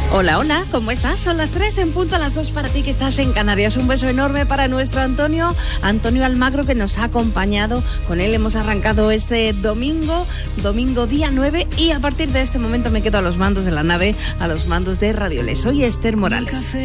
Hola, hola, ¿cómo estás? Son las 3 en punto, a las 2 para ti que estás en Canarias. Un beso enorme para nuestro Antonio Almagro, que nos ha acompañado. Con él hemos arrancado este domingo día 9, y a partir de este momento me quedo a los mandos de la nave, a los mandos de Radio Les. Soy Esther Morales.